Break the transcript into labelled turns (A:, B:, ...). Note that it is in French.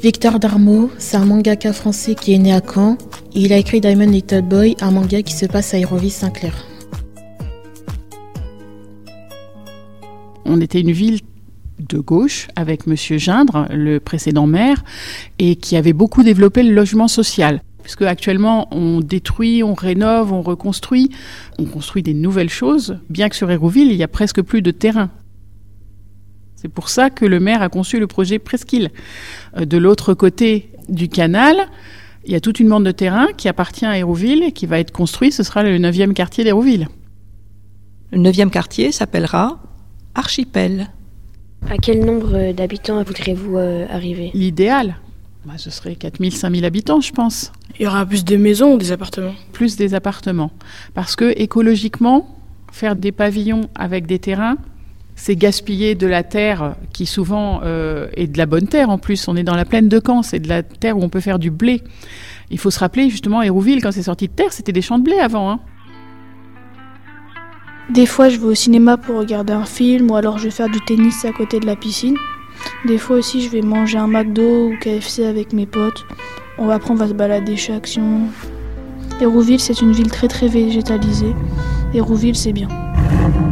A: Victor Darmot, c'est un mangaka français qui est né à Caen. Il a écrit Diamond Little Boy, un manga qui se passe à Hérouville-Saint-Clair.
B: On était une ville de gauche avec Monsieur Gindre, le précédent maire, et qui avait beaucoup développé le logement social. Puisque actuellement, on détruit, on rénove, on reconstruit, on construit des nouvelles choses, bien que sur Hérouville, il y a presque plus de terrain. C'est pour ça que le maire a conçu le projet Presqu'île. De l'autre côté du canal, il y a toute une bande de terrain qui appartient à Hérouville et qui va être construit, ce sera le 9e quartier d'Hérouville.
C: Le 9e quartier s'appellera Archipel.
D: À quel nombre d'habitants voudrez-vous arriver ?
B: L'idéal, ce serait 4 000, 5 000 habitants, je pense.
E: Il y aura plus de maisons ou des appartements ?
B: Plus des appartements. Parce que écologiquement, faire des pavillons avec des terrains, c'est gaspiller de la terre qui souvent est de la bonne terre en plus. On est dans la plaine de Caen, c'est de la terre où on peut faire du blé. Il faut se rappeler justement, Hérouville, quand c'est sorti de terre, c'était des champs de blé avant. Hein.
F: Des fois, je vais au cinéma pour regarder un film ou alors je vais faire du tennis à côté de la piscine. Des fois aussi, je vais manger un McDo ou KFC avec mes potes. Après, on va se balader chez Action. Hérouville, c'est une ville très très végétalisée. Hérouville, c'est bien.